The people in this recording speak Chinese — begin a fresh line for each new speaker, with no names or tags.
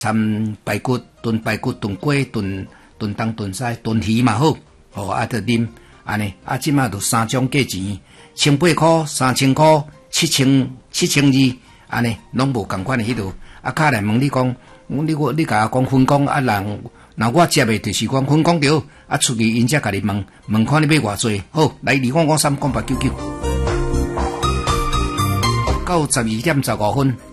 掺排骨、炖排骨、炖鸡、炖东、炖西、炖鱼嘛好，哦，啊，着啉安尼，啊，即马着3种价钱，1800块、3000块、7000、7200，安尼拢无共款的迄度。啊，卡来问你讲，你甲我讲分工啊，人若我接的就是讲分工着，啊，出去因才甲你问看你要偌济，好，来253讲899，到12点15分。